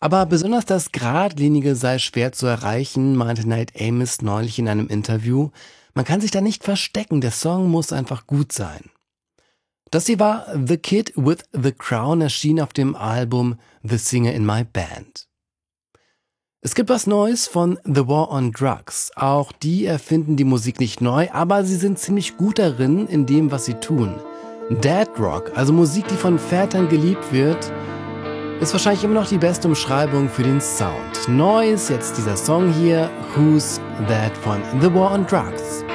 Aber besonders das Geradlinige sei schwer zu erreichen, meinte Nate Amos neulich in einem Interview. Man kann sich da nicht verstecken, der Song muss einfach gut sein. Das hier war The Kid with the Crown, erschien auf dem Album The Singer in My Band. Es gibt was Neues von The War on Drugs. Auch die erfinden die Musik nicht neu, aber sie sind ziemlich gut darin, in dem, was sie tun. Dad Rock, also Musik, die von Vätern geliebt wird, ist wahrscheinlich immer noch die beste Umschreibung für den Sound. Neu ist jetzt dieser Song hier, Who's That von The War on Drugs.